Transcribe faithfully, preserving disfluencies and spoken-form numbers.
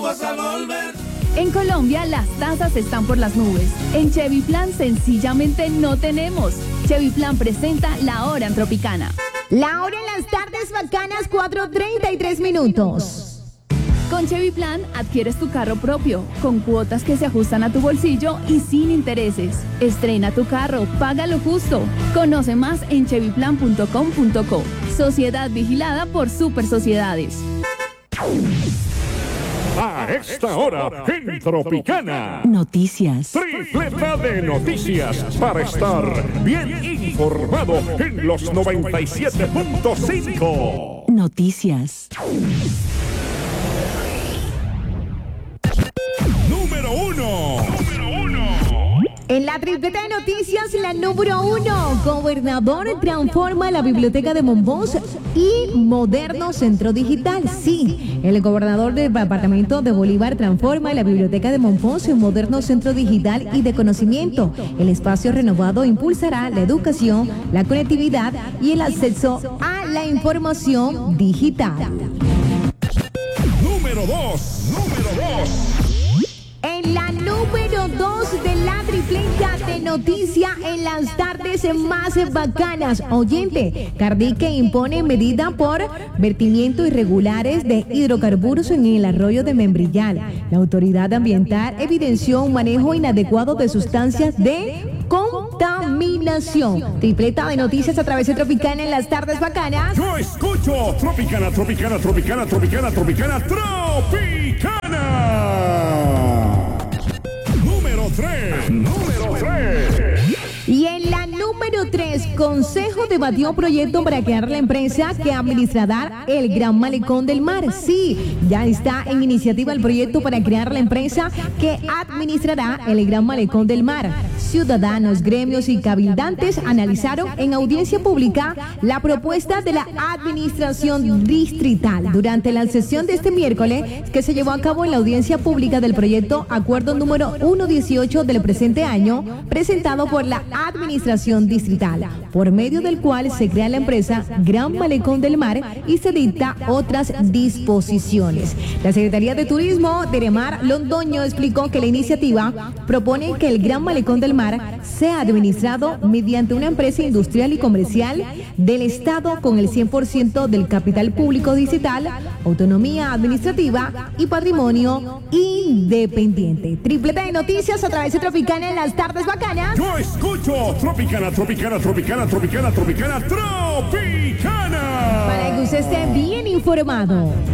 vas a volver. En Colombia las tasas están por las nubes. En Chevy Plan sencillamente no tenemos. Chevy Plan presenta La Hora en Tropicana. La hora en las tardes bacanas, cuatro treinta y tres minutos. Con Chevy Plan adquieres tu carro propio, con cuotas que se ajustan a tu bolsillo y sin intereses. Estrena tu carro, paga lo justo. Conoce más en chevy plan punto com punto co. Sociedad vigilada por Super Sociedades. A esta hora, en Tropicana. Noticias. Tripleta de noticias para estar bien informado en los noventa y siete punto cinco. Noticias. Número uno. Número uno. En la tripleta de noticias, la número uno. Gobernador transforma la biblioteca de Monpós y moderno centro digital. Sí, el gobernador del departamento de Bolívar transforma la biblioteca de Monpós en moderno centro digital y de conocimiento. El espacio renovado impulsará la educación, la conectividad y el acceso a la información digital. Número dos. Número dos. En la número dos de la tripleta de noticia en las tardes más bacanas. Oyente, Cardique impone medida por vertimiento irregulares de hidrocarburos en el arroyo de Membrillal. La autoridad ambiental evidenció un manejo inadecuado de sustancias de contaminación. Tripleta de noticias a través de Tropicana en las tardes bacanas. Yo escucho Tropicana, Tropicana, Tropicana, Tropicana, Tropicana, Tropicana. Número tres. Número tres. Y en la número tres, Consejo debatió proyecto para crear la empresa que administrará el Gran Malecón del Mar. Sí, ya está en iniciativa el proyecto para crear la empresa que administrará el Gran Malecón del Mar. Ciudadanos, gremios y cabildantes analizaron en audiencia pública la propuesta de la administración distrital. Durante la sesión de este miércoles, que se llevó a cabo en la audiencia pública del proyecto Acuerdo número ciento dieciocho del presente año, presentado por la administración distrital, por medio del cual se crea la empresa Gran Malecón del Mar y se dicta otras disposiciones. La Secretaría de Turismo, Deremar Londoño, explicó que la iniciativa propone que el Gran Malecón del Mar sea administrado mediante una empresa industrial y comercial del Estado con el cien por ciento del capital público digital, autonomía administrativa y patrimonio independiente. Tripleta de noticias a través de Tropicana en las tardes bacanas. Yo escucho Tropicana, Tropicana, Tropicana, Tropicana, Tropicana, Tropicana. Para que usted esté bien informado.